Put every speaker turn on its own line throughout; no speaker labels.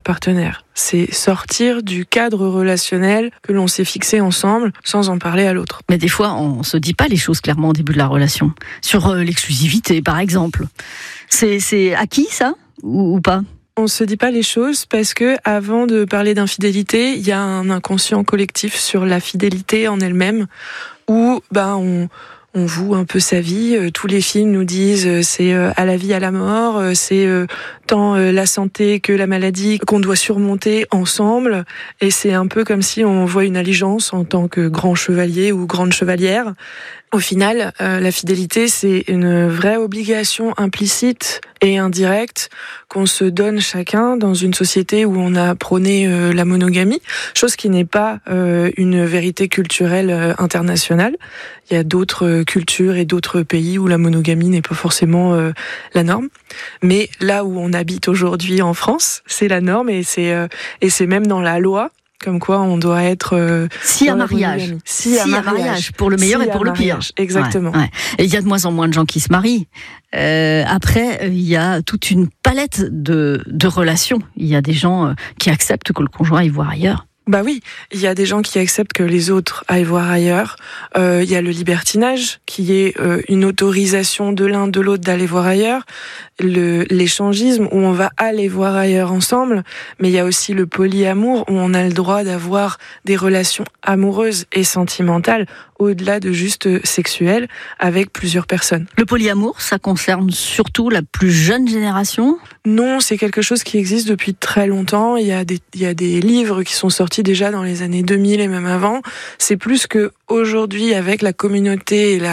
partenaire. C'est sortir du cadre relationnel que l'on s'est fixé ensemble sans en parler à l'autre.
Mais des fois, on se dit pas les choses clairement au début de la relation. Sur l'exclusivité, par exemple. C'est acquis, ça, ou pas ?
On se dit pas les choses parce que avant de parler d'infidélité, il y a un inconscient collectif sur la fidélité en elle-même où on voue un peu sa vie. Tous les films nous disent c'est à la vie, à la mort, c'est tant la santé que la maladie qu'on doit surmonter ensemble. Et c'est un peu comme si on voit une allégeance en tant que grand chevalier ou grande chevalière. Au final, la fidélité, c'est une vraie obligation implicite et indirecte qu'on se donne chacun dans une société où on a prôné la monogamie, chose qui n'est pas une vérité culturelle internationale. Il y a d'autres cultures et d'autres pays où la monogamie n'est pas forcément la norme. Mais là où on habite aujourd'hui en France, c'est la norme et c'est même dans la loi. Comme quoi, on doit être
si à mariage, pour le meilleur et pour le pire.
Exactement.
Ouais. Et il y a de moins en moins de gens qui se marient. Après, il y a toute une palette de relations. Il y a des gens qui acceptent que le conjoint aille voir ailleurs.
Bah oui, il y a des gens qui acceptent que les autres aillent voir ailleurs. Il y a le libertinage, qui est une autorisation de l'un de l'autre d'aller voir ailleurs. L'échangisme, où on va aller voir ailleurs ensemble. Mais il y a aussi le polyamour, où on a le droit d'avoir des relations amoureuses et sentimentales, au-delà de juste sexuelles, avec plusieurs personnes.
Le polyamour, ça concerne surtout la plus jeune génération ?
Non, c'est quelque chose qui existe depuis très longtemps. Il y a des livres qui sont sortis déjà dans les années 2000 et même avant. C'est plus que aujourd'hui, avec la communauté et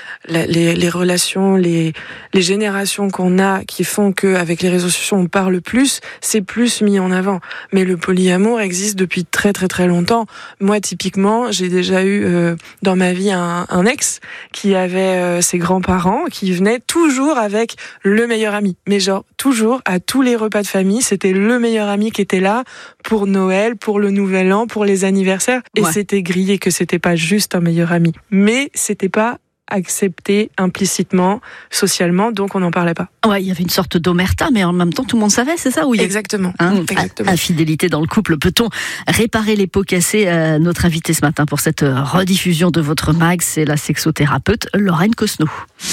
les relations, les générations qu'on a qui font qu'avec les réseaux sociaux on parle plus, c'est plus mis en avant. Mais le polyamour existe depuis très très très longtemps. Moi typiquement, j'ai déjà eu dans ma vie un ex qui avait ses grands-parents qui venaient toujours avec le meilleur ami. Mais genre toujours à tous les repas de famille, c'était le meilleur ami qui était là pour Noël, pour le Nouvel An, pour les anniversaires. Et c'était grillé que c'était pas juste un meilleur ami. Mais c'était pas accepté implicitement, socialement, donc on n'en parlait pas.
Ouais, il y avait une sorte d'omerta, mais en même temps tout le monde savait, c'est ça ?
Exactement. Exactement.
Infidélité dans le couple, peut-on réparer les pots cassés ? Notre invitée ce matin pour cette rediffusion de votre mag, c'est la sexothérapeute Lorraine Cosneau.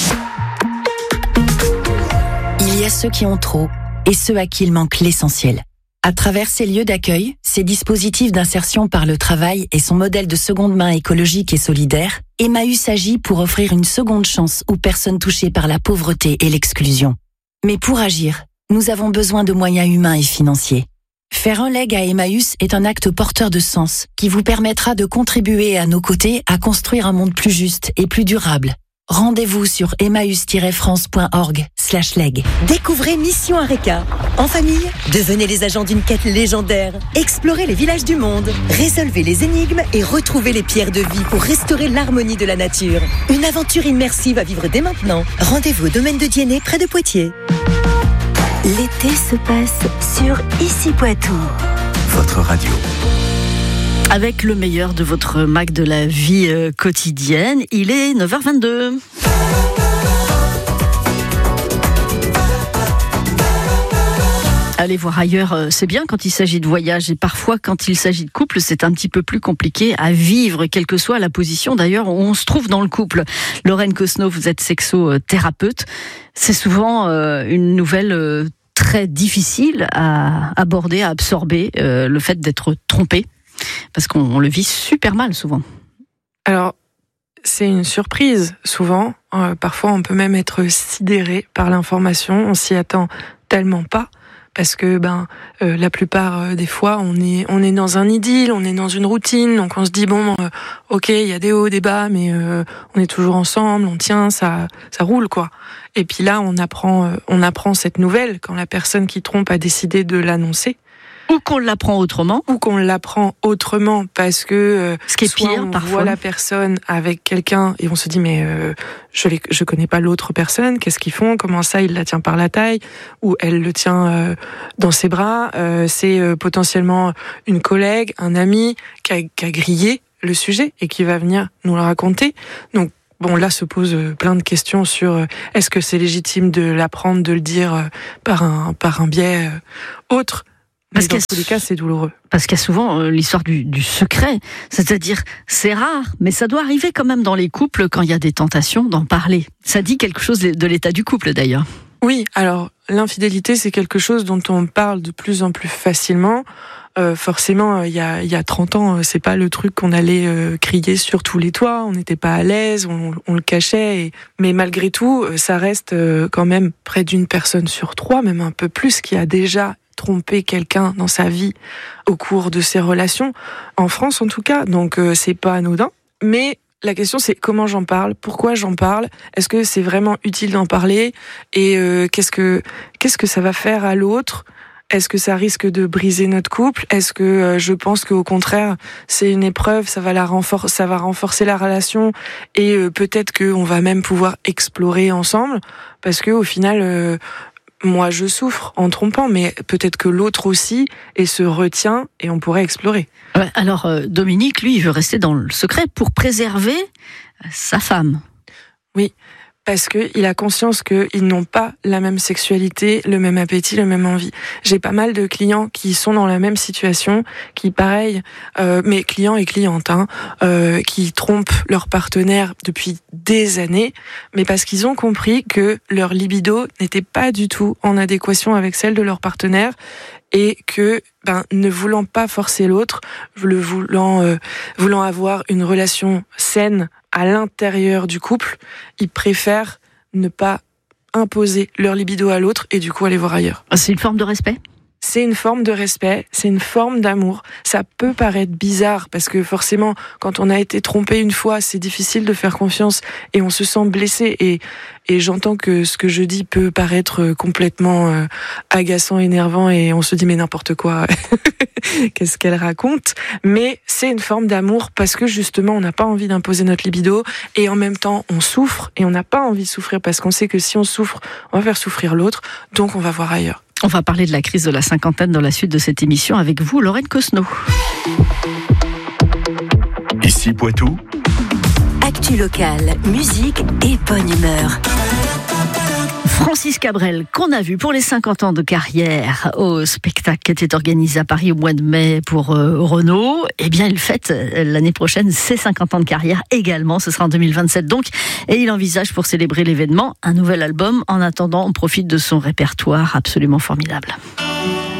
Il y a ceux qui ont trop et ceux à qui il manque l'essentiel. À travers ces lieux d'accueil, ces dispositifs d'insertion par le travail et son modèle de seconde main écologique et solidaire, Emmaüs agit pour offrir une seconde chance aux personnes touchées par la pauvreté et l'exclusion. Mais pour agir, nous avons besoin de moyens humains et financiers. Faire un leg à Emmaüs est un acte porteur de sens qui vous permettra de contribuer à nos côtés à construire un monde plus juste et plus durable. Rendez-vous sur emmaüs-france.org/leg.
Découvrez Mission Areka. En famille, devenez les agents d'une quête légendaire. Explorez les villages du monde. Résolvez les énigmes et retrouvez les pierres de vie pour restaurer l'harmonie de la nature. Une aventure immersive à vivre dès maintenant. Rendez-vous au domaine de Diennet, près de Poitiers.
L'été se passe sur Ici Poitou.
Votre radio.
Avec le meilleur de votre mag de la vie quotidienne, il est 9h22. Aller voir ailleurs, c'est bien quand il s'agit de voyage, et parfois quand il s'agit de couple, c'est un petit peu plus compliqué à vivre, quelle que soit la position d'ailleurs où on se trouve dans le couple. Lorraine Cosneau, vous êtes sexothérapeute. C'est souvent une nouvelle très difficile à aborder, à absorber, le fait d'être trompé. Parce qu'on le vit super mal souvent.
Alors, c'est une surprise souvent. Parfois, on peut même être sidéré par l'information. On s'y attend tellement pas. Parce que la plupart des fois, on est dans un idylle, on est dans une routine. Donc on se dit, ok, il y a des hauts, des bas, mais on est toujours ensemble, on tient, ça roule, quoi. Et puis là, on apprend cette nouvelle quand la personne qui trompe a décidé de l'annoncer.
Ou qu'on l'apprend autrement.
Ou qu'on l'apprend autrement parce que
ce qui est
soit
pire,
on
parfois.
voit la personne avec quelqu'un et on se dit mais je connais pas l'autre personne, qu'est-ce qu'ils font, comment ça il la tient par la taille ou elle le tient dans ses bras, c'est potentiellement une collègue, un ami qui a grillé le sujet et qui va venir nous le raconter. Donc bon, là se posent plein de questions sur est-ce que c'est légitime de l'apprendre, de le dire par un biais autre. Mais dans tous les cas, c'est douloureux.
Parce qu'il y a souvent l'histoire du secret. C'est-à-dire, c'est rare, mais ça doit arriver quand même dans les couples quand il y a des tentations d'en parler. Ça dit quelque chose de l'état du couple d'ailleurs.
Oui, alors l'infidélité, c'est quelque chose dont on parle de plus en plus facilement. Forcément, il y a 30 ans, c'est pas le truc qu'on allait crier sur tous les toits. On n'était pas à l'aise, on le cachait. Mais malgré tout, ça reste quand même près d'une personne sur 3, même un peu plus, qui a déjà trompé quelqu'un dans sa vie au cours de ses relations, en France en tout cas. Donc c'est pas anodin. Mais la question, c'est comment j'en parle, pourquoi j'en parle, est-ce que c'est vraiment utile d'en parler, et qu'est-ce que ça va faire à l'autre? Est-ce que ça risque de briser notre couple? Est-ce que je pense qu'au contraire, c'est une épreuve, ça va renforcer la relation, et peut-être qu'on va même pouvoir explorer ensemble, parce que au final, moi je souffre en trompant, mais peut-être que l'autre aussi, et se retient, et on pourrait explorer.
Ouais, alors Dominique, lui, il veut rester dans le secret pour préserver sa femme.
Oui, parce qu'il a conscience qu'ils n'ont pas la même sexualité, le même appétit, la même envie. J'ai pas mal de clients qui sont dans la même situation, qui pareil, mes clients et clientes, qui trompent leur partenaire depuis des années, mais parce qu'ils ont compris que leur libido n'était pas du tout en adéquation avec celle de leur partenaire, et que, ne voulant pas forcer l'autre, voulant avoir une relation saine à l'intérieur du couple, ils préfèrent ne pas imposer leur libido à l'autre et du coup aller voir ailleurs.
C'est une forme de respect ?
C'est une forme de respect, c'est une forme d'amour. Ça peut paraître bizarre parce que forcément, quand on a été trompé une fois, c'est difficile de faire confiance et on se sent blessé. Et j'entends que ce que je dis peut paraître complètement agaçant, énervant, et on se dit mais n'importe quoi, qu'est-ce qu'elle raconte ? Mais c'est une forme d'amour parce que justement, on n'a pas envie d'imposer notre libido, et en même temps, on souffre et on n'a pas envie de souffrir parce qu'on sait que si on souffre, on va faire souffrir l'autre, donc on va voir ailleurs.
On va parler de la crise de la cinquantaine dans la suite de cette émission avec vous, Lorraine Cosneau.
Ici Poitou.
Actu locale, musique et bonne humeur.
Francis Cabrel, qu'on a vu pour les 50 ans de carrière au spectacle qui était organisé à Paris au mois de mai pour Renaud, eh bien il fête l'année prochaine ses 50 ans de carrière également, ce sera en 2027 donc, et il envisage pour célébrer l'événement un nouvel album. En attendant, on profite de son répertoire absolument formidable.